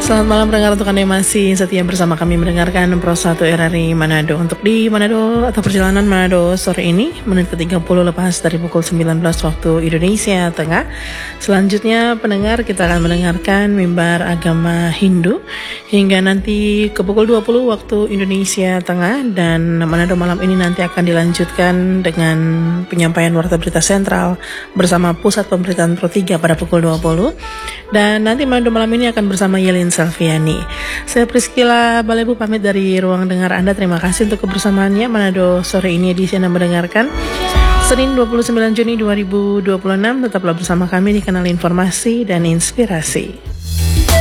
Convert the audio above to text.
Selamat malam pendengar, untuk Anda yang masih setia bersama kami mendengarkan Pro 1 RRI Manado. Untuk di Manado atau perjalanan Manado sore ini, menit ke-30 lepas dari pukul 19 waktu Indonesia Tengah. Selanjutnya pendengar, kita akan mendengarkan mimbar agama Hindu hingga nanti ke pukul 20 waktu Indonesia Tengah. Dan Manado malam ini nanti akan dilanjutkan dengan penyampaian Warta Berita Sentral bersama Pusat Pemberitaan Pro 3 pada pukul 20. Dan nanti Manado malam ini akan bersama Yelin Salviani. Saya Priscila Balebu pamit dari ruang dengar Anda. Terima kasih untuk kebersamaannya. Manado sore ini edisi Anda mendengarkan Senin 29 Juni 2026. Tetaplah bersama kami di kanal Informasi dan Inspirasi.